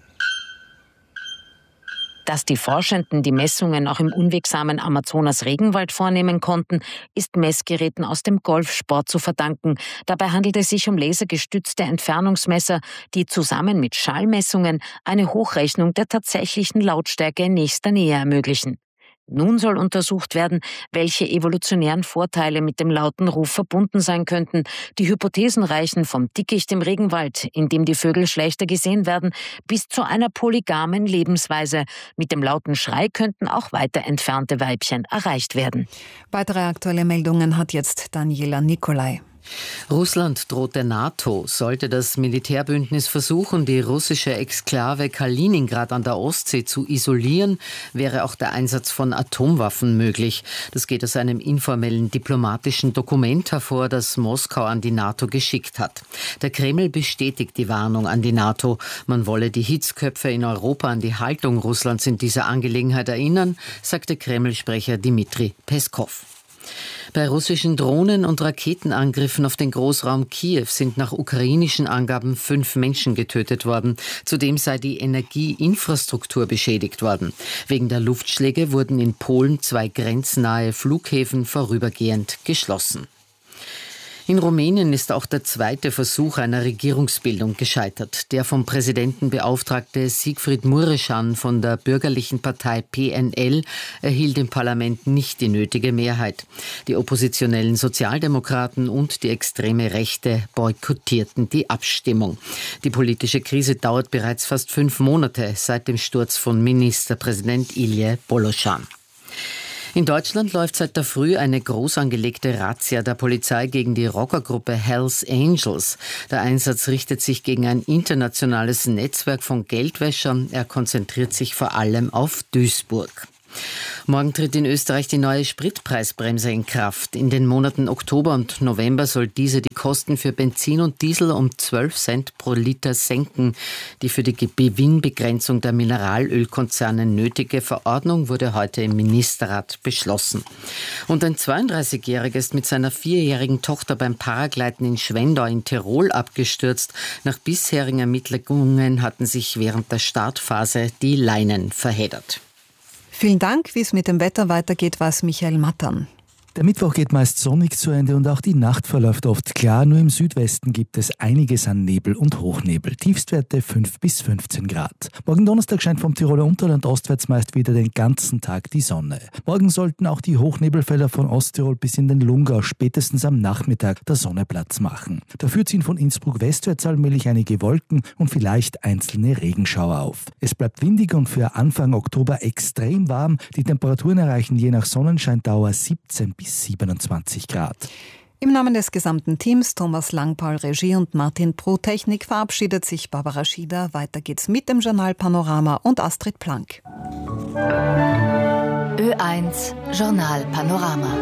Dass die Forschenden die Messungen auch im unwegsamen Amazonas-Regenwald vornehmen konnten, ist Messgeräten aus dem Golfsport zu verdanken. Dabei handelt es sich um lasergestützte Entfernungsmesser, die zusammen mit Schallmessungen eine Hochrechnung der tatsächlichen Lautstärke in nächster Nähe ermöglichen. Nun soll untersucht werden, welche evolutionären Vorteile mit dem lauten Ruf verbunden sein könnten. Die Hypothesen reichen vom Dickicht im Regenwald, in dem die Vögel schlechter gesehen werden, bis zu einer polygamen Lebensweise. Mit dem lauten Schrei könnten auch weiter entfernte Weibchen erreicht werden. Weitere aktuelle Meldungen hat jetzt Daniela Nicolai. Russland droht der NATO. Sollte das Militärbündnis versuchen, die russische Exklave Kaliningrad an der Ostsee zu isolieren, wäre auch der Einsatz von Atomwaffen möglich. Das geht aus einem informellen diplomatischen Dokument hervor, das Moskau an die NATO geschickt hat. Der Kreml bestätigt die Warnung an die NATO. Man wolle die Hitzköpfe in Europa an die Haltung Russlands in dieser Angelegenheit erinnern, sagte Kreml-Sprecher Dmitri Peskov. Bei russischen Drohnen- und Raketenangriffen auf den Großraum Kiew sind nach ukrainischen Angaben fünf Menschen getötet worden. Zudem sei die Energieinfrastruktur beschädigt worden. Wegen der Luftschläge wurden in Polen zwei grenznahe Flughäfen vorübergehend geschlossen. In Rumänien ist auch der zweite Versuch einer Regierungsbildung gescheitert. Der vom Präsidenten beauftragte Siegfried Mureșan von der bürgerlichen Partei P N L erhielt im Parlament nicht die nötige Mehrheit. Die oppositionellen Sozialdemokraten und die extreme Rechte boykottierten die Abstimmung. Die politische Krise dauert bereits fast fünf Monate seit dem Sturz von Ministerpräsident Ilje Boloșan. In Deutschland läuft seit der Früh eine groß angelegte Razzia der Polizei gegen die Rockergruppe Hells Angels. Der Einsatz richtet sich gegen ein internationales Netzwerk von Geldwäschern. Er konzentriert sich vor allem auf Duisburg. Morgen tritt in Österreich die neue Spritpreisbremse in Kraft. In den Monaten Oktober und November soll diese die Kosten für Benzin und Diesel um zwölf Cent pro Liter senken. Die für die Gewinnbegrenzung der Mineralölkonzerne nötige Verordnung wurde heute im Ministerrat beschlossen. Und ein zweiunddreißigjähriger ist mit seiner vierjährigen Tochter beim Paragleiten in Schwendau in Tirol abgestürzt. Nach bisherigen Ermittlungen hatten sich während der Startphase die Leinen verheddert. Vielen Dank. Wie es mit dem Wetter weitergeht, weiß Michael Mattern. Der Mittwoch geht meist sonnig zu Ende und auch die Nacht verläuft oft klar. Nur im Südwesten gibt es einiges an Nebel und Hochnebel. Tiefstwerte fünf bis fünfzehn Grad. Morgen Donnerstag scheint vom Tiroler Unterland ostwärts meist wieder den ganzen Tag die Sonne. Morgen sollten auch die Hochnebelfelder von Osttirol bis in den Lungau spätestens am Nachmittag der Sonne Platz machen. Dafür ziehen von Innsbruck westwärts allmählich einige Wolken und vielleicht einzelne Regenschauer auf. Es bleibt windig und für Anfang Oktober extrem warm. Die Temperaturen erreichen je nach Sonnenscheindauer siebzehn bis siebenundzwanzig Grad. Im Namen des gesamten Teams, Thomas Langpaul Regie und Martin Pro Technik, verabschiedet sich Barbara Schieder. Weiter geht's mit dem Journal Panorama und Astrid Plank. Ö eins Journal Panorama.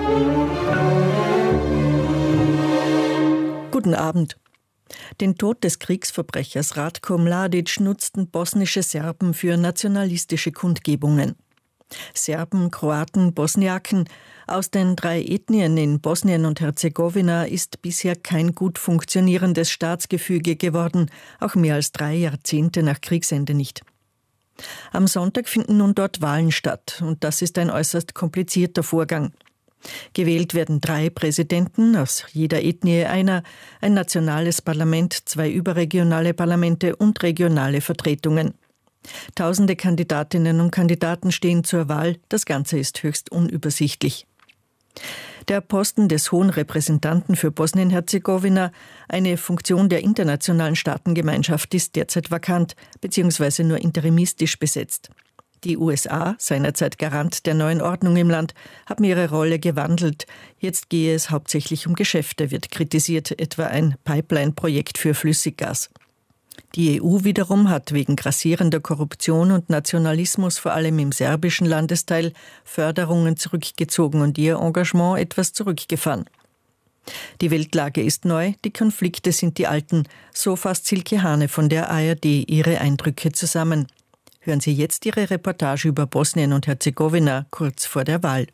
Guten Abend. Den Tod des Kriegsverbrechers Ratko Mladic nutzten bosnische Serben für nationalistische Kundgebungen. Serben, Kroaten, Bosniaken. Aus den drei Ethnien in Bosnien und Herzegowina ist bisher kein gut funktionierendes Staatsgefüge geworden, auch mehr als drei Jahrzehnte nach Kriegsende nicht. Am Sonntag finden nun dort Wahlen statt und das ist ein äußerst komplizierter Vorgang. Gewählt werden drei Präsidenten, aus jeder Ethnie einer, ein nationales Parlament, zwei überregionale Parlamente und regionale Vertretungen. Tausende Kandidatinnen und Kandidaten stehen zur Wahl, das Ganze ist höchst unübersichtlich. Der Posten des Hohen Repräsentanten für Bosnien-Herzegowina, eine Funktion der internationalen Staatengemeinschaft, ist derzeit vakant bzw. nur interimistisch besetzt. Die U S A, seinerzeit Garant der neuen Ordnung im Land, haben ihre Rolle gewandelt. Jetzt gehe es hauptsächlich um Geschäfte, wird kritisiert, etwa ein Pipeline-Projekt für Flüssiggas. Die E U wiederum hat wegen grassierender Korruption und Nationalismus vor allem im serbischen Landesteil Förderungen zurückgezogen und ihr Engagement etwas zurückgefahren. Die Weltlage ist neu, die Konflikte sind die alten, so fasst Silke Hane von der A R D ihre Eindrücke zusammen. Hören Sie jetzt ihre Reportage über Bosnien und Herzegowina kurz vor der Wahl.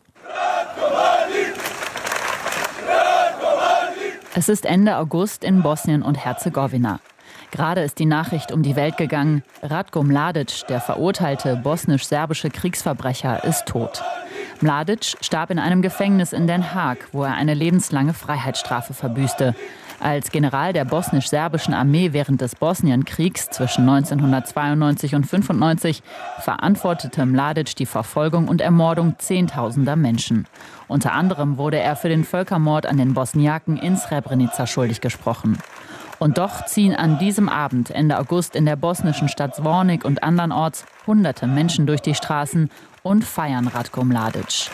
Es ist Ende August in Bosnien und Herzegowina. Gerade ist die Nachricht um die Welt gegangen, Ratko Mladic, der verurteilte bosnisch-serbische Kriegsverbrecher, ist tot. Mladic starb in einem Gefängnis in Den Haag, wo er eine lebenslange Freiheitsstrafe verbüßte. Als General der bosnisch-serbischen Armee während des Bosnienkriegs zwischen neunzehnhundertzweiundneunzig und fünfundneunzig verantwortete Mladic die Verfolgung und Ermordung zehntausender Menschen. Unter anderem wurde er für den Völkermord an den Bosniaken in Srebrenica schuldig gesprochen. Und doch ziehen an diesem Abend, Ende August, in der bosnischen Stadt Zvornik und andernorts hunderte Menschen durch die Straßen und feiern Ratko Mladic.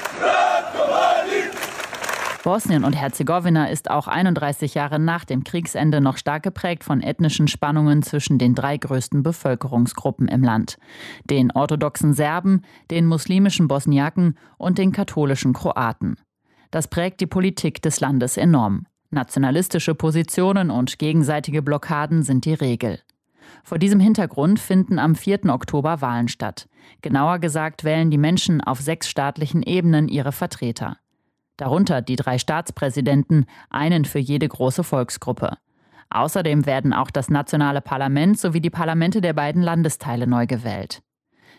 Bosnien und Herzegowina ist auch einunddreißig Jahre nach dem Kriegsende noch stark geprägt von ethnischen Spannungen zwischen den drei größten Bevölkerungsgruppen im Land: den orthodoxen Serben, den muslimischen Bosniaken und den katholischen Kroaten. Das prägt die Politik des Landes enorm. Nationalistische Positionen und gegenseitige Blockaden sind die Regel. Vor diesem Hintergrund finden am vierten Oktober Wahlen statt. Genauer gesagt wählen die Menschen auf sechs staatlichen Ebenen ihre Vertreter. Darunter die drei Staatspräsidenten, einen für jede große Volksgruppe. Außerdem werden auch das nationale Parlament sowie die Parlamente der beiden Landesteile neu gewählt.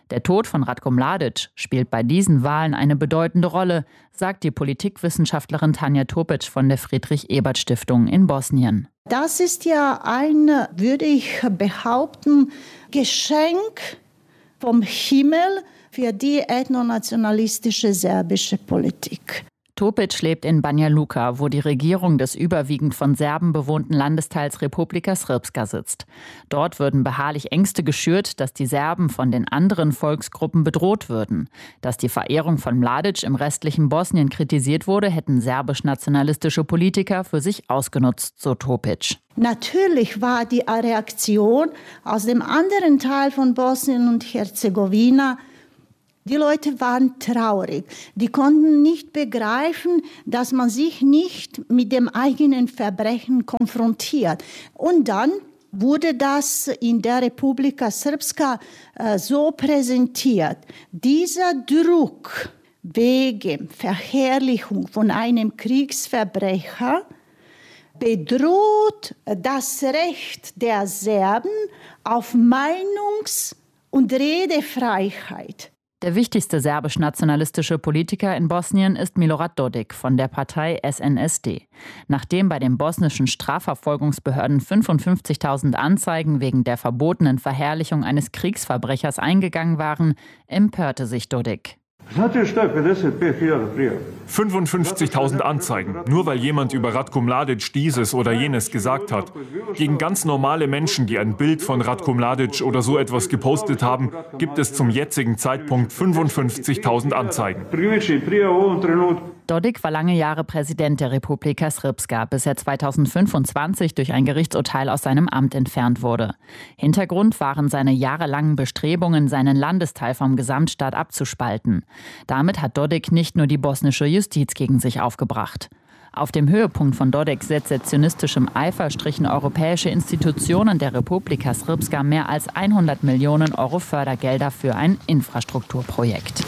Der Tod von Ratko Mladic spielt bei diesen Wahlen eine bedeutende Rolle, sagt die Politikwissenschaftlerin Tanja Topic von der Friedrich-Ebert-Stiftung in Bosnien. Das ist ja ein, würde ich behaupten, Geschenk vom Himmel für die ethnonationalistische serbische Politik. Topic lebt in Banja Luka, wo die Regierung des überwiegend von Serben bewohnten Landesteils Republika Srpska sitzt. Dort würden beharrlich Ängste geschürt, dass die Serben von den anderen Volksgruppen bedroht würden. Dass die Verehrung von Mladic im restlichen Bosnien kritisiert wurde, hätten serbisch-nationalistische Politiker für sich ausgenutzt, so Topic. Natürlich war die Reaktion aus dem anderen Teil von Bosnien und Herzegowina, die Leute waren traurig. Die konnten nicht begreifen, dass man sich nicht mit dem eigenen Verbrechen konfrontiert. Und dann wurde das in der Republika Srpska äh, so präsentiert. Dieser Druck wegen Verherrlichung von einem Kriegsverbrecher bedroht das Recht der Serben auf Meinungs- und Redefreiheit. Der wichtigste serbisch-nationalistische Politiker in Bosnien ist Milorad Dodik von der Partei S N S D. Nachdem bei den bosnischen Strafverfolgungsbehörden fünfundfünfzigtausend Anzeigen wegen der verbotenen Verherrlichung eines Kriegsverbrechers eingegangen waren, empörte sich Dodik. fünfundfünfzigtausend Anzeigen, nur weil jemand über Ratko Mladic dieses oder jenes gesagt hat. Gegen ganz normale Menschen, die ein Bild von Ratko Mladic oder so etwas gepostet haben, gibt es zum jetzigen Zeitpunkt fünfundfünfzigtausend Anzeigen. Dodik war lange Jahre Präsident der Republika Srpska, bis er zweitausendfünfundzwanzig durch ein Gerichtsurteil aus seinem Amt entfernt wurde. Hintergrund waren seine jahrelangen Bestrebungen, seinen Landesteil vom Gesamtstaat abzuspalten. Damit hat Dodik nicht nur die bosnische Justiz gegen sich aufgebracht. Auf dem Höhepunkt von Dodiks sezessionistischem Eifer strichen europäische Institutionen der Republika Srpska mehr als hundert Millionen Euro Fördergelder für ein Infrastrukturprojekt.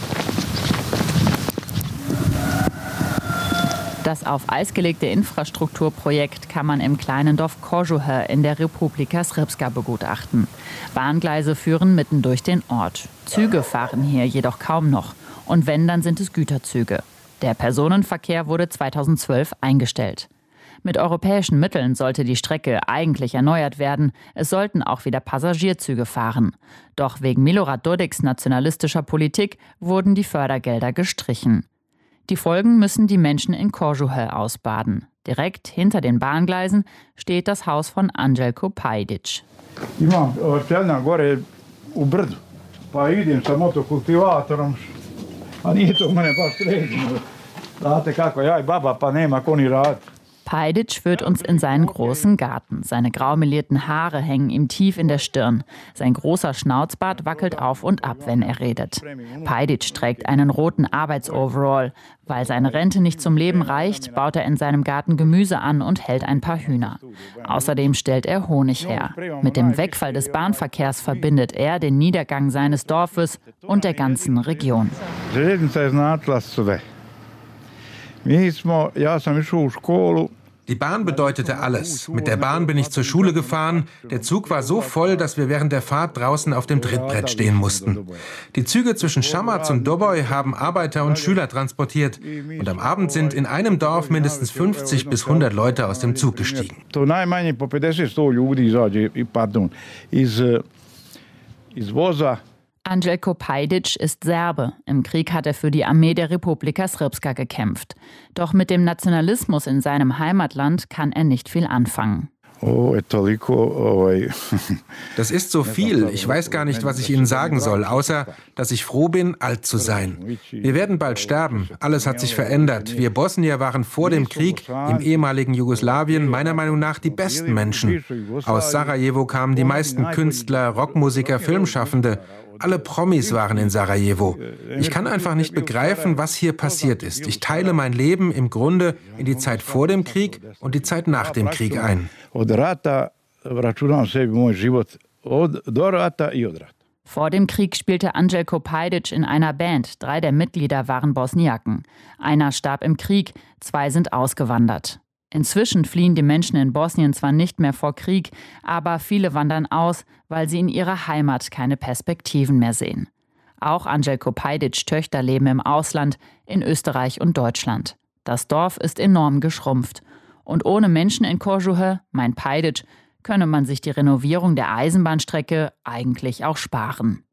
Das auf Eis gelegte Infrastrukturprojekt kann man im kleinen Dorf Kožuhe in der Republika Srpska begutachten. Bahngleise führen mitten durch den Ort. Züge fahren hier jedoch kaum noch. Und wenn, dann sind es Güterzüge. Der Personenverkehr wurde zweitausendzwölf eingestellt. Mit europäischen Mitteln sollte die Strecke eigentlich erneuert werden. Es sollten auch wieder Passagierzüge fahren. Doch wegen Milorad Dodiks nationalistischer Politik wurden die Fördergelder gestrichen. Die Folgen müssen die Menschen in Kožuhe ausbaden. Direkt hinter den Bahngleisen steht das Haus von Anđelko Pajdić. Imam Telna gore u brdu, pa idem sa motokultivatorom, a nije to mene baš sređeno. Znate kako, ja i baba, pa nema ko ni rad. Pajdić führt uns in seinen großen Garten. Seine graumelierten Haare hängen ihm tief in der Stirn. Sein großer Schnauzbart wackelt auf und ab, wenn er redet. Pajdić trägt einen roten Arbeitsoverall. Weil seine Rente nicht zum Leben reicht, baut er in seinem Garten Gemüse an und hält ein paar Hühner. Außerdem stellt er Honig her. Mit dem Wegfall des Bahnverkehrs verbindet er den Niedergang seines Dorfes und der ganzen Region. Die Bahn bedeutete alles. Mit der Bahn bin ich zur Schule gefahren. Der Zug war so voll, dass wir während der Fahrt draußen auf dem Trittbrett stehen mussten. Die Züge zwischen Šamac und Doboj haben Arbeiter und Schüler transportiert. Und am Abend sind in einem Dorf mindestens fünfzig bis hundert Leute aus dem Zug gestiegen. Anđelko Pajdić ist Serbe. Im Krieg hat er für die Armee der Republika Srpska gekämpft. Doch mit dem Nationalismus in seinem Heimatland kann er nicht viel anfangen. Das ist so viel. Ich weiß gar nicht, was ich Ihnen sagen soll, außer, dass ich froh bin, alt zu sein. Wir werden bald sterben. Alles hat sich verändert. Wir Bosnier waren vor dem Krieg im ehemaligen Jugoslawien meiner Meinung nach die besten Menschen. Aus Sarajevo kamen die meisten Künstler, Rockmusiker, Filmschaffende. Alle Promis waren in Sarajevo. Ich kann einfach nicht begreifen, was hier passiert ist. Ich teile mein Leben im Grunde in die Zeit vor dem Krieg und die Zeit nach dem Krieg ein. Vor dem Krieg spielte Anđelko Pajdić in einer Band. Drei der Mitglieder waren Bosniaken. Einer starb im Krieg, zwei sind ausgewandert. Inzwischen fliehen die Menschen in Bosnien zwar nicht mehr vor Krieg, aber viele wandern aus, weil sie in ihrer Heimat keine Perspektiven mehr sehen. Auch Anđelko Pajdić Töchter leben im Ausland, in Österreich und Deutschland. Das Dorf ist enorm geschrumpft. Und ohne Menschen in Kožuhe, meint Pajdić, könne man sich die Renovierung der Eisenbahnstrecke eigentlich auch sparen.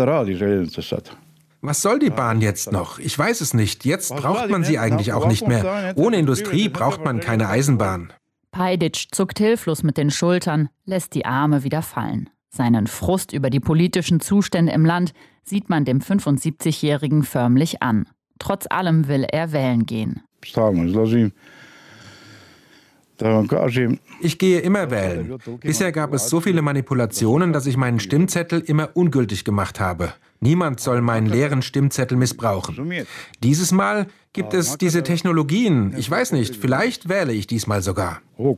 Was soll die Bahn jetzt noch? Ich weiß es nicht. Jetzt braucht man sie eigentlich auch nicht mehr. Ohne Industrie braucht man keine Eisenbahn. Pajdić zuckt hilflos mit den Schultern, lässt die Arme wieder fallen. Seinen Frust über die politischen Zustände im Land sieht man dem fünfundsiebzigjährigen förmlich an. Trotz allem will er wählen gehen. Ich gehe immer wählen. Bisher gab es so viele Manipulationen, dass ich meinen Stimmzettel immer ungültig gemacht habe. Niemand soll meinen leeren Stimmzettel missbrauchen. Dieses Mal gibt es diese Technologien. Ich weiß nicht, vielleicht wähle ich diesmal sogar. Was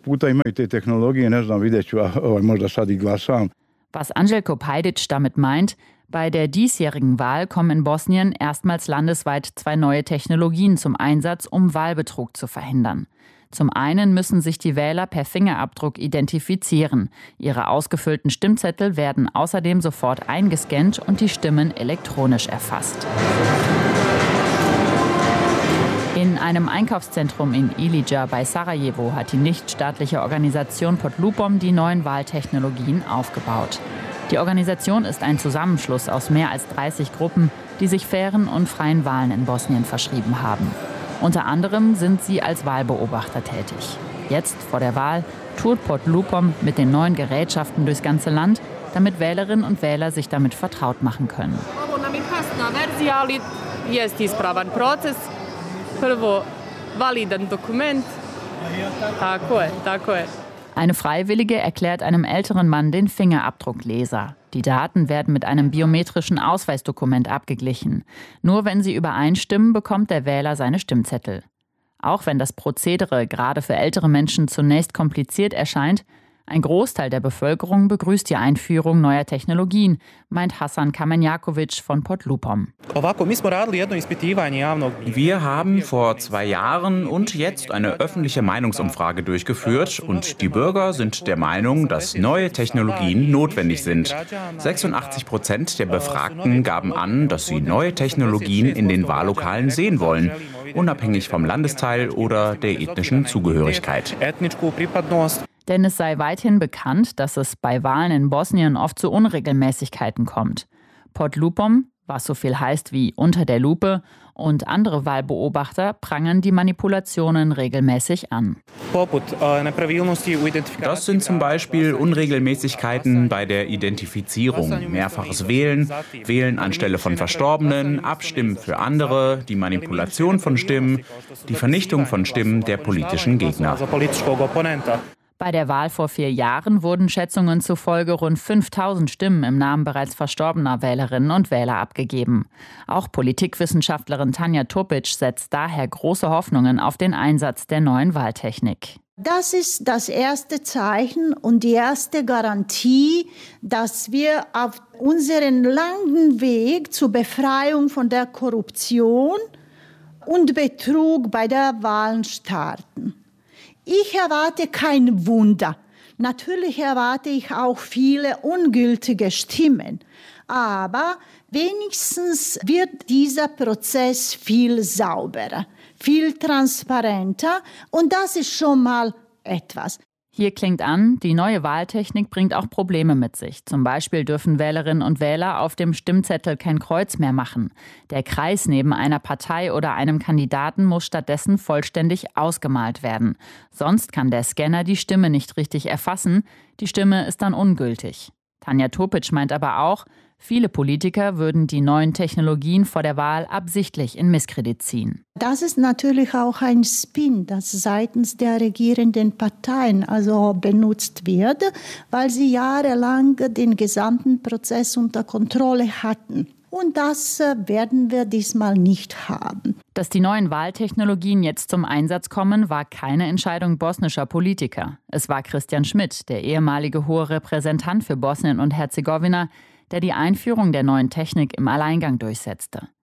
Anđelko Pajdić damit meint, bei der diesjährigen Wahl kommen in Bosnien erstmals landesweit zwei neue Technologien zum Einsatz, um Wahlbetrug zu verhindern. Zum einen müssen sich die Wähler per Fingerabdruck identifizieren. Ihre ausgefüllten Stimmzettel werden außerdem sofort eingescannt und die Stimmen elektronisch erfasst. In einem Einkaufszentrum in Ilija bei Sarajevo hat die nichtstaatliche Organisation Podlupom die neuen Wahltechnologien aufgebaut. Die Organisation ist ein Zusammenschluss aus mehr als dreißig Gruppen, die sich fairen und freien Wahlen in Bosnien verschrieben haben. Unter anderem sind sie als Wahlbeobachter tätig. Jetzt, vor der Wahl, tourt Podlupom mit den neuen Gerätschaften durchs ganze Land, damit Wählerinnen und Wähler sich damit vertraut machen können. Eine Freiwillige erklärt einem älteren Mann den Fingerabdruckleser. Die Daten werden mit einem biometrischen Ausweisdokument abgeglichen. Nur wenn sie übereinstimmen, bekommt der Wähler seine Stimmzettel. Auch wenn das Prozedere gerade für ältere Menschen zunächst kompliziert erscheint, ein Großteil der Bevölkerung begrüßt die Einführung neuer Technologien, meint Hasan Kamenjakovic von Podlupom. Wir haben vor zwei Jahren und jetzt eine öffentliche Meinungsumfrage durchgeführt und die Bürger sind der Meinung, dass neue Technologien notwendig sind. sechsundachtzig Prozent der Befragten gaben an, dass sie neue Technologien in den Wahllokalen sehen wollen, unabhängig vom Landesteil oder der ethnischen Zugehörigkeit. Denn es sei weithin bekannt, dass es bei Wahlen in Bosnien oft zu Unregelmäßigkeiten kommt. Podlupom, was so viel heißt wie unter der Lupe, und andere Wahlbeobachter prangern die Manipulationen regelmäßig an. Das sind zum Beispiel Unregelmäßigkeiten bei der Identifizierung, mehrfaches Wählen, Wählen anstelle von Verstorbenen, Abstimmen für andere, die Manipulation von Stimmen, die Vernichtung von Stimmen der politischen Gegner. Bei der Wahl vor vier Jahren wurden Schätzungen zufolge rund fünftausend Stimmen im Namen bereits verstorbener Wählerinnen und Wähler abgegeben. Auch Politikwissenschaftlerin Tanja Topic setzt daher große Hoffnungen auf den Einsatz der neuen Wahltechnik. Das ist das erste Zeichen und die erste Garantie, dass wir auf unserem langen Weg zur Befreiung von der Korruption und Betrug bei der Wahl starten. Ich erwarte kein Wunder. Natürlich erwarte ich auch viele ungültige Stimmen. Aber wenigstens wird dieser Prozess viel sauberer, viel transparenter. Und das ist schon mal etwas. Hier klingt an, die neue Wahltechnik bringt auch Probleme mit sich. Zum Beispiel dürfen Wählerinnen und Wähler auf dem Stimmzettel kein Kreuz mehr machen. Der Kreis neben einer Partei oder einem Kandidaten muss stattdessen vollständig ausgemalt werden. Sonst kann der Scanner die Stimme nicht richtig erfassen. Die Stimme ist dann ungültig. Tanja Topic meint aber auch, viele Politiker würden die neuen Technologien vor der Wahl absichtlich in Misskredit ziehen. Das ist natürlich auch ein Spin, das seitens der regierenden Parteien also benutzt wird, weil sie jahrelang den gesamten Prozess unter Kontrolle hatten. Und das werden wir diesmal nicht haben. Dass die neuen Wahltechnologien jetzt zum Einsatz kommen, war keine Entscheidung bosnischer Politiker. Es war Christian Schmidt, der ehemalige hohe Repräsentant für Bosnien und Herzegowina, der die Einführung der neuen Technik im Alleingang durchsetzte.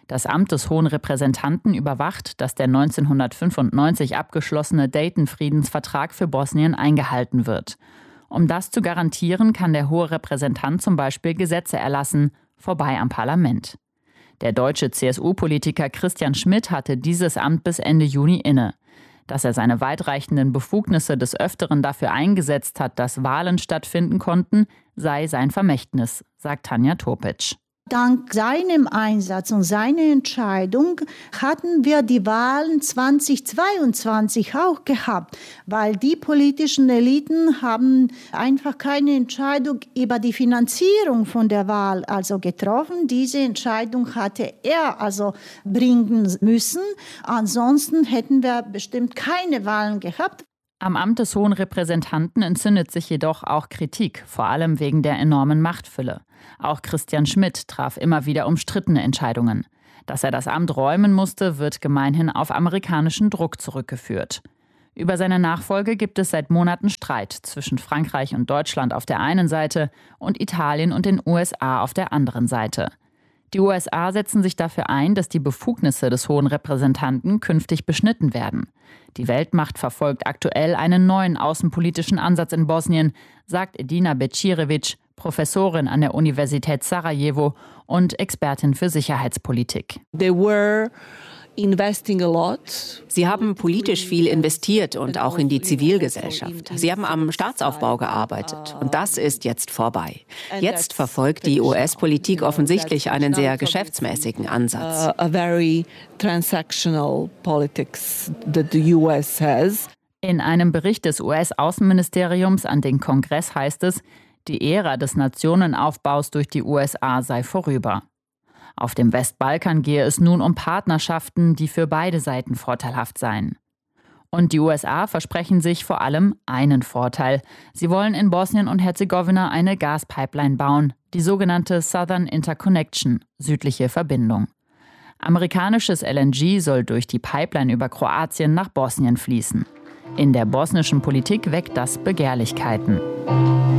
Das Amt des Hohen Repräsentanten überwacht, dass der neunzehnhundertfünfundneunzig abgeschlossene Dayton-Friedensvertrag für Bosnien eingehalten wird. Um das zu garantieren, kann der Hohe Repräsentant zum Beispiel Gesetze erlassen, vorbei am Parlament. Der deutsche C S U-Politiker Christian Schmidt hatte dieses Amt bis Ende Juni inne. Dass er seine weitreichenden Befugnisse des Öfteren dafür eingesetzt hat, dass Wahlen stattfinden konnten, sei sein Vermächtnis, sagt Tanja Topic. Dank seinem Einsatz und seiner Entscheidung hatten wir die Wahlen zweitausendzweiundzwanzig auch gehabt, weil die politischen Eliten haben einfach keine Entscheidung über die Finanzierung von der Wahl also getroffen. Diese Entscheidung hatte er also bringen müssen. Ansonsten hätten wir bestimmt keine Wahlen gehabt. Am Amt des Hohen Repräsentanten entzündet sich jedoch auch Kritik, vor allem wegen der enormen Machtfülle. Auch Christian Schmidt traf immer wieder umstrittene Entscheidungen. Dass er das Amt räumen musste, wird gemeinhin auf amerikanischen Druck zurückgeführt. Über seine Nachfolge gibt es seit Monaten Streit zwischen Frankreich und Deutschland auf der einen Seite und Italien und den U S A auf der anderen Seite. Die U S A setzen sich dafür ein, dass die Befugnisse des Hohen Repräsentanten künftig beschnitten werden. Die Weltmacht verfolgt aktuell einen neuen außenpolitischen Ansatz in Bosnien, sagt Edina Bećirević, Professorin an der Universität Sarajevo und Expertin für Sicherheitspolitik. They were investing a lot. Sie haben politisch viel investiert und auch in die Zivilgesellschaft. Sie haben am Staatsaufbau gearbeitet und das ist jetzt vorbei. Jetzt verfolgt die U S-Politik offensichtlich einen sehr geschäftsmäßigen Ansatz. A very transactional politics that the U S has. In einem Bericht des U S-Außenministeriums an den Kongress heißt es, die Ära des Nationenaufbaus durch die U S A sei vorüber. Auf dem Westbalkan gehe es nun um Partnerschaften, die für beide Seiten vorteilhaft seien. Und die U S A versprechen sich vor allem einen Vorteil. Sie wollen in Bosnien und Herzegowina eine Gaspipeline bauen, die sogenannte Southern Interconnection, südliche Verbindung. Amerikanisches L N G soll durch die Pipeline über Kroatien nach Bosnien fließen. In der bosnischen Politik weckt das Begehrlichkeiten.